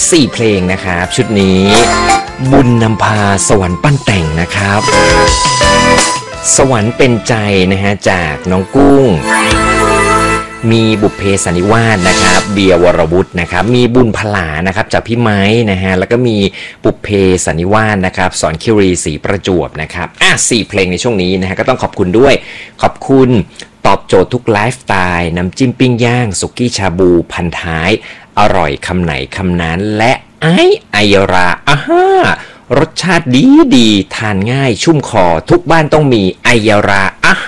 4เพลงนะครับชุดนี้บุญนำพาสวรรค์ปั้นแต่งนะครับสวรรค์เป็นใจนะฮะจากน้องกุ้งมีบุพเพสันนิวาสนะครับเบียร์วรวุฒินะครับมีบุญพลานะครับจากพี่ไม้นะฮะแล้วก็มีบุพเพสันนิวาสนะครับสอนคิรีศรีประจวบนะครับ4เพลงในช่วงนี้นะฮะก็ต้องขอบคุณด้วยขอบคุณตอบโจทย์ทุกไลฟ์สไตล์น้ำจิ้มปิ้งย่างสุกี้ชาบูพันท้ายอร่อยคำไหนคำนั้นและไอยรารสชาติดีทานง่ายชุ่มคอทุกบ้านต้องมีไอยรา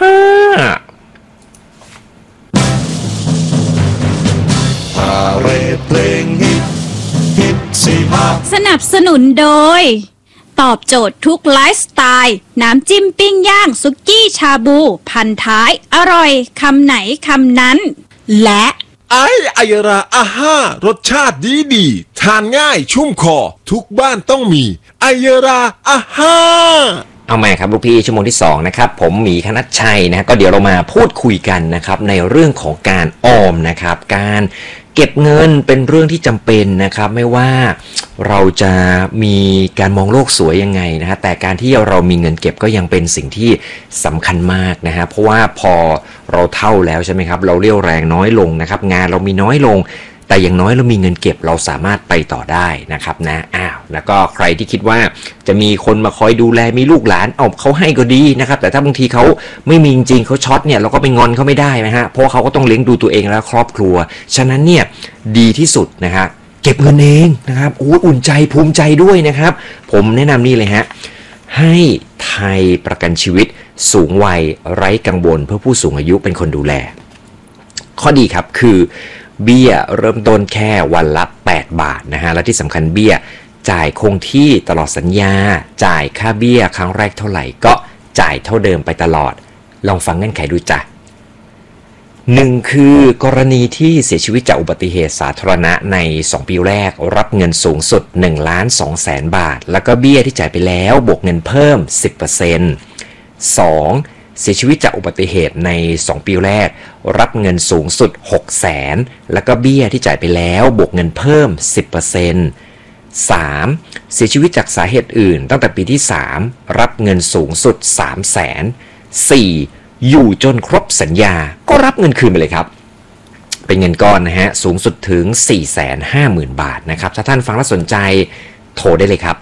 เพลงฮิตสิมาสนับสนุนโดยตอบโจทย์ทุกไลฟ์สไตล์น้ำจิ้มปิ้งย่างสุกี้ชาบูพันท้ายอร่อยคำไหนคำนั้นและไอยรารสชาติดีทานง่ายชุ่มคอทุกบ้านต้องมีไอยราเอาใหม่ครับลูกพี่ชั่วโมงที่2นะครับผมหมีคณัชชัยนะก็เดี๋ยวเรามาพูดคุยกันนะครับในเรื่องของการออมนะครับการเก็บเงินเป็นเรื่องที่จำเป็นนะครับไม่ว่าเราจะมีการมองโลกสวยยังไงนะฮะแต่การที่เรามีเงินเก็บก็ยังเป็นสิ่งที่สำคัญมากนะฮะเพราะว่าพอเราเฒ่าแล้วใช่ไหมครับเราเรี่ยวแรงน้อยลงนะครับงานเรามีน้อยลงแต่อย่างน้อยเรามีเงินเก็บเราสามารถไปต่อได้นะครับนะแล้วก็ใครที่คิดว่าจะมีคนมาคอยดูแลมีลูกหลานเขาให้ก็ดีนะครับแต่ถ้าบางทีเขาไม่มีจริงเขาช็อตเนี่ยเราก็ไปงอนเขาไม่ได้นะฮะเพราะเขาก็ต้องเลี้ยงดูตัวเองและครอบครัวฉะนั้นเนี่ยดีที่สุดนะฮะเก็บเงินเองนะครับอุ่นใจภูมิใจด้วยนะครับผมแนะนำนี่เลยฮะให้ไทยประกันชีวิตสูงวัยไร้กังวลเพื่อผู้สูงอายุเป็นคนดูแลข้อดีครับคือเบี้ยเริ่มต้นแค่วันละ8 บาทนะฮะและที่สำคัญเบี้ยจ่ายคงที่ตลอดสัญญาจ่ายค่าเบี้ยครั้งแรกเท่าไหร่ก็จ่ายเท่าเดิมไปตลอดลองฟังเงื่อนไขดูจ้ะ1คือกรณีที่เสียชีวิตจากอุบัติเหตุสาธารณะใน2ปีแรกรับเงินสูงสุด 1,200,000 บาทแล้วก็เบี้ยที่จ่ายไปแล้วบวกเงินเพิ่ม 10% 2เสียชีวิตจากอุบัติเหตุใน2ปีแรกรับเงินสูงสุด 600,000 แล้วก็เบี้ยที่จ่ายไปแล้วบวกเงินเพิ่ม 10% 3. เสียชีวิตจากสาเหตุอื่นตั้งแต่ปีที่3รับเงินสูงสุด 300,000 4. อยู่จนครบสัญญาก็รับเงินคืนไปเลยครับเป็นเงินก้อนนะฮะสูงสุดถึง 450,000 บาทนะครับถ้าท่านฟังแล้วสนใจโทรได้เลยครับ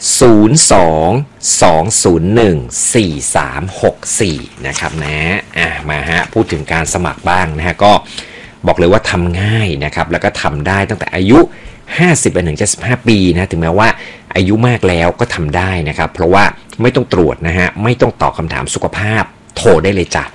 02-201-4364นะครับนะมาฮะพูดถึงการสมัครบ้างนะฮะก็บอกเลยว่าทำง่ายนะครับแล้วก็ทำได้ตั้งแต่อายุ50 ไปถึง75 ปีนะถึงแม้ว่าอายุมากแล้วก็ทำได้นะครับเพราะว่าไม่ต้องตรวจนะฮะไม่ต้องตอบคำถามสุขภาพโทรได้เลยจ้ะ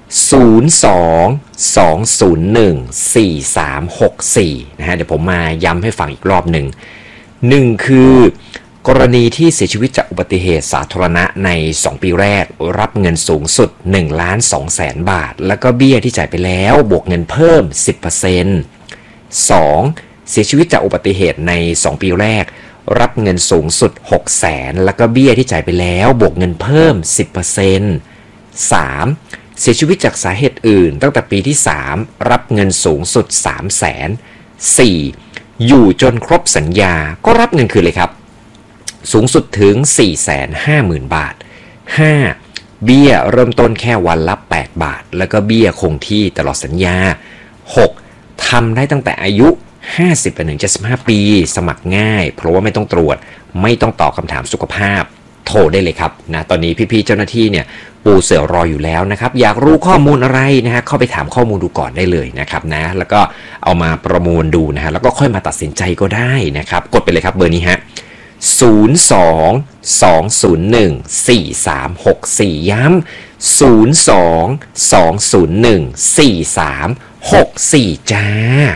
02-201-4364นะฮะเดี๋ยวผมมาย้ำให้ฟังอีกรอบหนึ่งคือกรณีที่เสียชีวิตจากอุบัติเหตุสาธารณะใน2ปีแรกรับเงินสูงสุด 1,200,000 บาทแล้วก็เบี้ยที่จ่ายไปแล้วบวกเงินเพิ่ม 10% 2. เสียชีวิตจากอุบัติเหตุใน2ปีแรกรับเงินสูงสุด 600,000 แล้วก็เบี้ยที่จ่ายไปแล้วบวกเงินเพิ่ม 10% 3. เสียชีวิตจากสาเหตุอื่นตั้งแต่ปีที่3รับเงินสูงสุด 300,000 4. อยู่จนครบสัญญาก็รับเงินคืนเลยครับสูงสุดถึง 450,000 บาท 5. เบี้ยเริ่มต้นแค่วันละ8 บาทแล้วก็เบี้ยคงที่ตลอดสัญญา 6. ทำได้ตั้งแต่อายุ50 ไปถึง75 ปีสมัครง่ายเพราะว่าไม่ต้องตรวจไม่ต้องตอบคำถามสุขภาพโทรได้เลยครับนะตอนนี้พี่ๆเจ้าหน้าที่เนี่ยปูเสือรออยู่แล้วนะครับอยากรู้ข้อมูลอะไรนะฮะเข้าไปถามข้อมูลดูก่อนได้เลยนะครับนะแล้วก็เอามาประมวลดูนะฮะแล้วก็ค่อยมาตัดสินใจก็ได้นะครับกดไปเลยครับเบอร์นี้ฮะ02-201-4364 ย้ำ02-201-4364 จ้า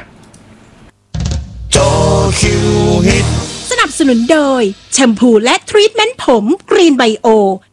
จอคิวฮิตสนับสนุนโดยแชมพูและทรีทเมนต์ผมกรีนไบโอ